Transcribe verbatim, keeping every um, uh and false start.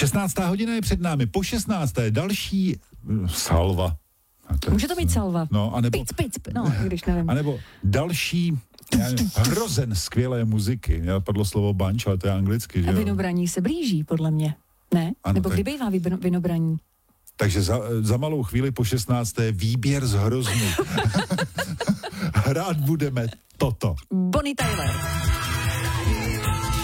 šestnáctá hodina je před námi, po šestnácté další salva. To Může to být salva. No, anebo, pic, pic, no, když nevím. A nebo další nevím, hrozen skvělé muziky. Já padlo slovo bunch, ale to je anglicky, že jo? Vinobraní se blíží, podle mě. Ne? Ano, nebo tak... kdy bývá vinobraní? Takže za, za malou chvíli po šestnácté výběr z hroznu. Hrát budeme toto. Bonnie Tyler.